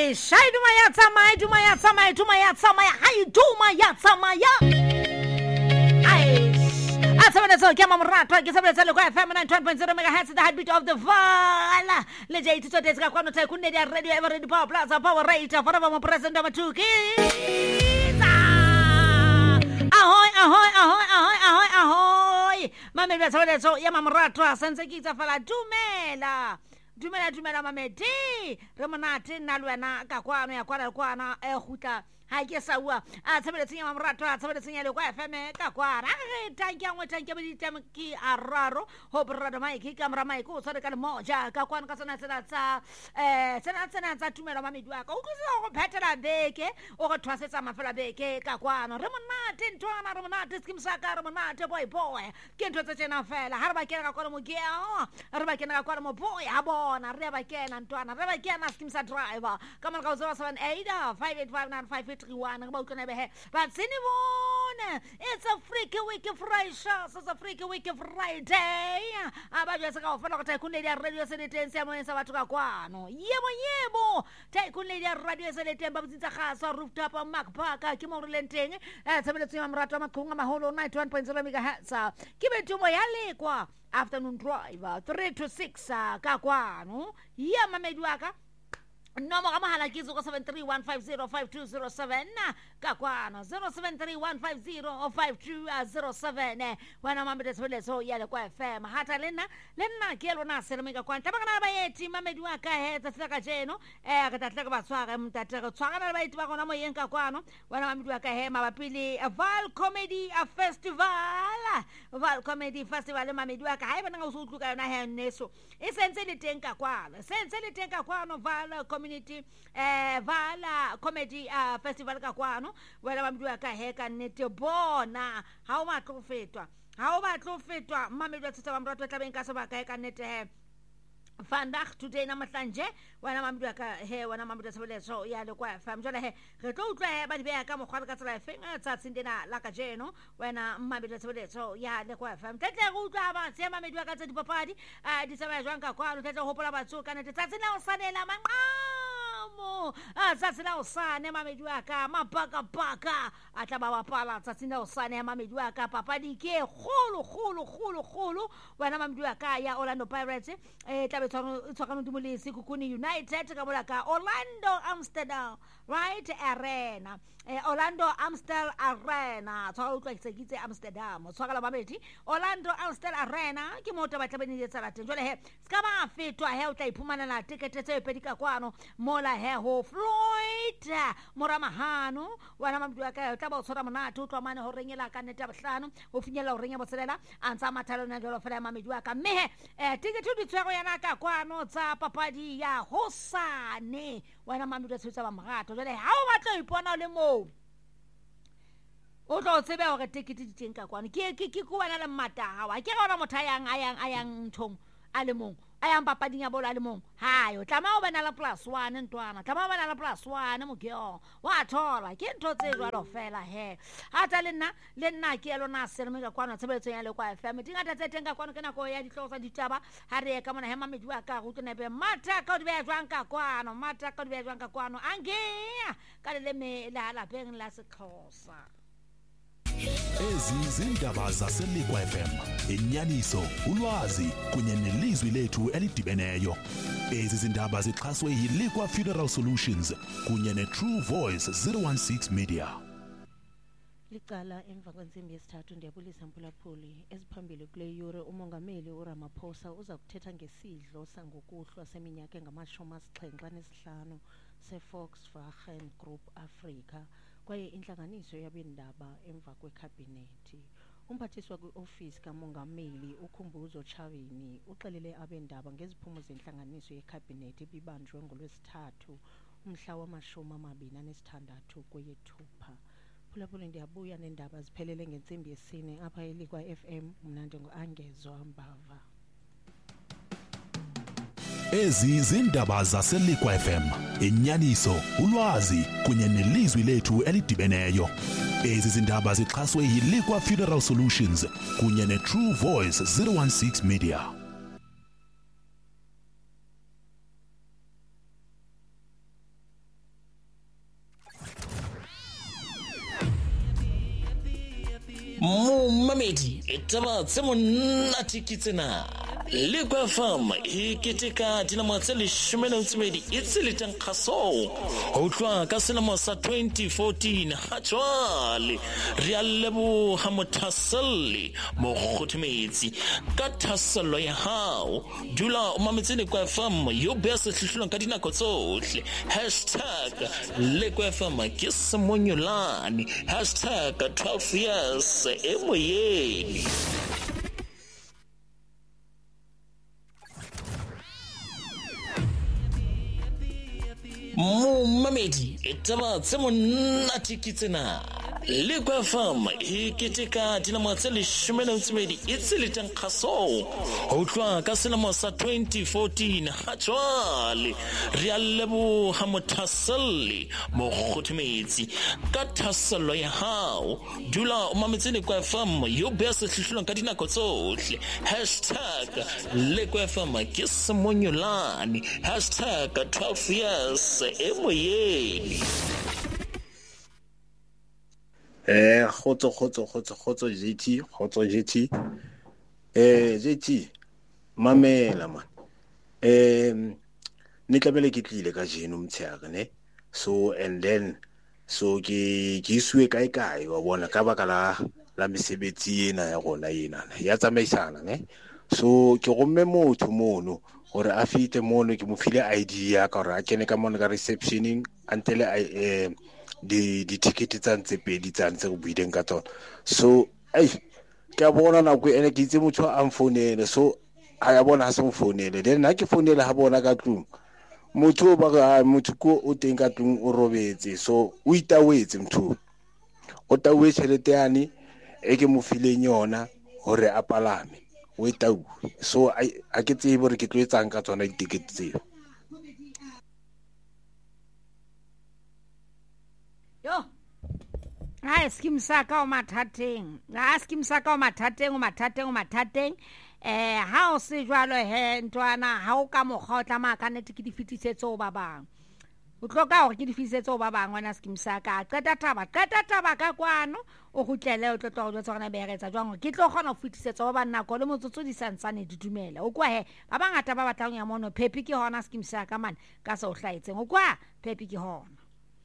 Ai, shai dumaya tsamaya, hai dumaya tsamaya. Ai, Atsabeletso ke mamratwa ke sebetsa le kwa FM 91.0 MHz, the heartbeat of the Vala. Le jayiti tsote tsaka kwano tsa kunne dia radio Everready Power Plaza Power Rate forever mo president of Matuki. Ahoy. Mame bya sebetso ya mamratwa sense ke tsa fala dumela mamedi re monate nna le wena ka kwano ya kwana gutla ha ke sa bua a tshebeletseng ya mamratwa a tshebeletseng ya le kwa FM ka kwana re tanke boditem ki araro ho brada Mike ka mra Mike o tsare ka le moja ka kwana ka tsena tsa tumelo mamedi wa ka o tlisa go phethela beke o go thwasetsa mafela beke ka kwana re monate ntwana re monate skimsa ka re monate boy ke ntwe tse tsena fela ha re ba kena ka kwana mo geo re ba kena ka kwana mo boy ha bona re ba kena ntwana re ba kena skimsa driver ka mara ka 078 5859531 ba utlwana be he ba tsene bona it's a freaky week Friday it's a freaky week Friday aba jwa saka ofela go Tycoon Lady Radio Seleteng ya mo sa batho ka kwano yebo Tycoon Lady Radio Seleteng ba botsa gasa rooftop Mark Park ke mo re lenteng tshebeletso ya mrato makhunga maholo 91.0 MHz ke betumo ya lekwa afternoon drive 3 to 6 ka kwano ya mamedi wa ka no mo mahala ke zo 731505207 ka kwana 0731505207 wana mambe tsebeleso ya le kwa FM hata lena ke lona selemeka kwa ntaba kana ba yeti mamedi wa ka he tsa ka jeno ka tatla ka batswara mtate ka tswara ba yeti ba gona mo yenka kwano wana mamedi wa ka he mabapili Val Comedy Festival mamedi wa ka ha bana go utluka yona he neso e sentse le teng ka kwano Val Community Vala Comedy Festival ka kwano wena mamedi wa ka he ka nete bona ha o batlo fetwa mamedi wa tsa ba mratwa tla beng ka se ba ka he ka nete he Vandag today namahlanje wena mamedi wa ka he wena mamedi tsebeleso ya le kwa FM jole he re tlo utlwa he ba di beya ka mogwara ka tsela efeng tsa tsindena la ka jeno wena mamedi tsebeleso ya le kwa FM tletle go utlwa ba se mamedi wa ka tsa dipapadi di tsaba jwang ka kwano tletle hopola batso ka nete tsa tsena o sanela manqamo tsa tsena o sane mamedi wa ka mapaka atla ba bapala tsa tsena o sane mamedi wa ka papadi ke kholo wena mamedi wa ka ya Orlando Pirates tswakano dimolisi Kukuni United ka bola ka Orlando Amsterdam right arena Orlando Amstel Arena tswa utlwa kitse Amsterdam tswakala babedi Orlando Amstel Arena ke mota ba tlabeni le tsala teng jole he ska ba fetwa he o tla iphumana na ticket tse pedika kwano mola he ho Floyd Moramahano wana mamedi wa ka tla ba tsora monate o tlwa mane ho rengela ka nete bohlano o finyela ho renya botselela antsa mathalo na jolo fela mamedi wa ka mehe ticket di tswego yana ka kwano tsa papadi ya hosane wana mamedi tsa ba marato jole ha o batla ipona le mo o tlo tsebe hore ticket di teng ka kwano ke go bana le mmata wa ke gona motho ayang ntong a le mong ayang papading ya bola le mong hayo tlama o bana la +1 ntwana tlama o bana la +1 mo geo wa thola ke ntho tse jwalo fela he hata le nna ke lona selemeka kwano tshebeletso ya le kwa FM dingata tse teng ka kwano ke nako ya ditlosa ditaba ha re ka mona he mamedi wa ka go tnepe mata ka di be jwang ka kwano ange ka le me la peng la sekhosa Ezi zindaba zaseLikwa FM inyaniso ulwazi kunye nelizwi lethu elidibeneyo. Ezi zindaba zixhaswe yiLikwa Funeral Solutions kunye neTrue Voice 016 Media. Licala emva kwensimbi yesithathu ndiyabulisa Mpulaphuli eziphambili kule yure umongameli uRamaphosa uza kuthetha ngesidlo sangokuhlwa seminyaka engama-75 seVolkswagen Group Africa kwaye intlanganiso yabendaba emva kwekhabhinethi. Umphathiswa kwiofisi kamongameli uKhumbuzo Chavini uxelele abendaba ngeziphumo zentlanganiso yekhabhinethi ebibanjwe ngolwesithathu umhla wama-26 kweyeThupha. Phulaphuli ndiyabuya nendaba ziphelele ngentsimbi yesine apha eLikwa FM mna ndingu-Angezwa Mbava. Ezi zindaba zaseLikwa FM inyaniso ulwazi kunye nelizwi lethu elidibeneyo. Ezi zindaba zixhaswe yiLikwa Funeral Solutions kunye neTrue Voice 016 Media. Mamedi etaba tse monate ke tsena le kwa fama e keteka dinamo tse 12 e tseletsang kgaso ho tloa ka selemo sa 2014 ha jwale re a leboha mothaseli mo kgothometsi ka thaselo ya hao dula o mametse le kwa fama yo be se hlihlelong ka dinako tsohle #le kwa fama ke semonyolane #12 years emoyeni Mamedi etaba tse monate ke tsena le kwa fama e keteka dinamo tse 12 e tseletsang kgaso ho tloa ka selemo sa 2014 ha jwale re a leboha mothaseli mo kgothometsi ka thaselo ya hao dula o mametse le kwa fama yo be se hlihlelong ka dinako tsohle #le kwa fama ke semonyolane #12 years emoyeni Khotso JT JT mamela man ne tlabele ke tlile ka jeno mtsheaka ne so and then so ke iswe kae wa bona ka baka la mesebetsi ena ya rona ena ya tsamaisana ne so ke gomme motho mono gore a fite mono ke mo file ID ya ka gore a kene ka mono ka receptioning until di ticket tsa ntse pedi tsa ntse go buideng ka tsona so ke a bona na go ene ke itse motho a mfounele so a ya bona ha se mo founele then na ke founele ha bona ka tlung motho ko o teng ka tlung o robetse so o itawetse motho o tawe tšhelete yani e ke mo fileng yona hore a palame o itawe so a ke tsebe hore ke tlo etsang ka tsona di-ticket tseo yo ha skim saka o mathateng ha o se jwalo he ntwana ha o ka mogotla maka nete ke di fitisetso ba bang o tloka hore ke di fitisetso ba bang wana skim saka qeta taba ka kwano o gutlele o tlotlo go tsona be retsa jwang ke tlo gona go fitisetso ba bana go le motsotso di santsane di dumela o kwa he ba bangata ba batlang ya mono Pepi ke hona skim saka man ka se o hlaetseng o kwa Pepi ke hona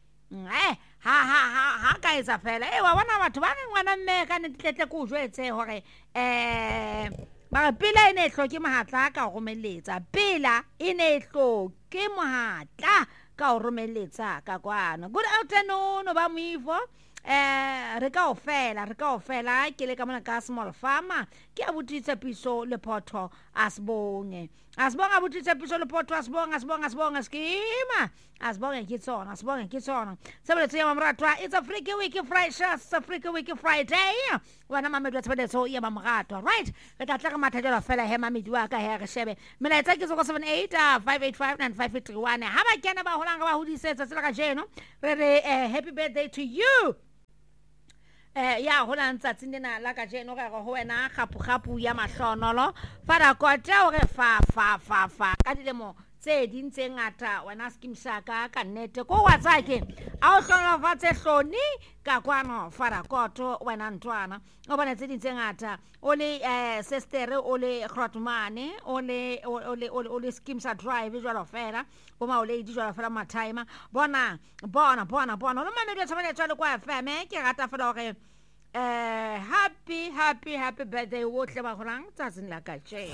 ha ka etsa fela wa bona batho ba ngwana mme ka ne tletle go jwetse hore ba pila ine hloke mahatla ka go romeletsa pila ine hloke mahatla ka go romeletsa ka kwana good afternoon ba moifo re ka ofela ke le ka mona ka small farmer ke a botitse piso le photho asibonge botitse piso le photho asibonga skima asibonge ke tsona sebeletse ya mamratwa it's Africa Week Friday wana mamedu tsebetso ya mamratwa right re tla tla ka mathatela fela he mamedi wa ka he re shebe melaetsa ke go 78589531 ha ba kena ba holanga ba hodisetsa tsela ka jeno re happy birthday to you ya hola ntsatsi ndena la ka jeno ga go wena gapu ya mahlonolo fara kota o re fa ka dilemo tse dintse ngata wena skim saka ka nnete ko watsake a o hlola fatse hloni ka kwano fara koto wena ntwana o bona tse dintse ngata o le sister o le Grotmane o le skim sa drive jwalo fela bo ma o le di jwalo fela ma timer bona lo mamedi tshabane tswalo kwa FM ke rata fela hore happy birthday wo tle ba gorang tsatsing la ka tje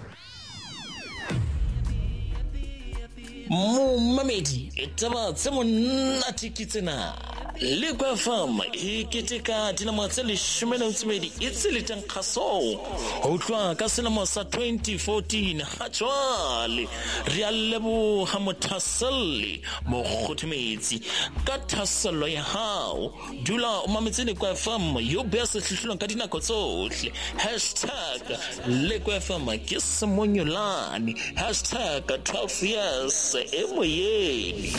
Mamedi etaba tse monate ke tsena le kwa fama e keteka dinamo tse 12 e tseletsang kgaso ho tloa ka selemo sa 2014 ha jwale re a leboha mothaseli mo kgothometsi ka thaselo ya hao dula o mametse le kwa fama yo be se hlihlelong ka dinako tsohle #le kwa fama ke semonyolane #12 years emoyeni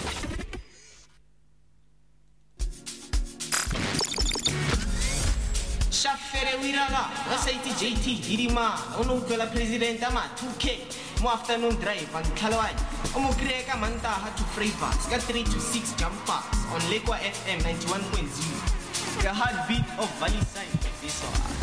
Shafere Wiraga, Wasaiti JT, Dirima, Onunkela President Ama, 2K, Mo afternoon drive and Kalawai, Omukreka Manta had to Freipas, got 3 to 6 jump parks on Lekwa FM 91.0. The heartbeat of Valisai, this one.